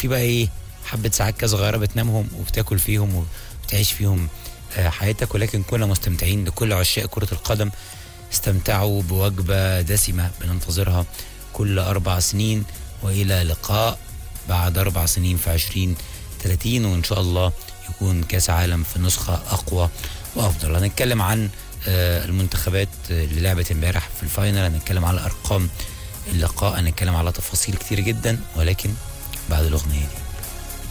في بقى ايه حبه ساعات كده صغيره بتنامهم وبتاكل فيهم وبتعيش فيهم حياتك، ولكن كنا مستمتعين. لكل عشاق كره القدم، استمتعوا بوجبه دسمه بننتظرها كل 4 سنين، والى لقاء بعد 4 سنين في 2030، وان شاء الله يكون كاس عالم في نسخه اقوى وافضل. هنتكلم عن المنتخبات اللي لعبت امبارح في الفاينل، هنتكلم على ارقام اللقاء، هنتكلم على تفاصيل كتير جدا، ولكن بعد الاغنيه دي.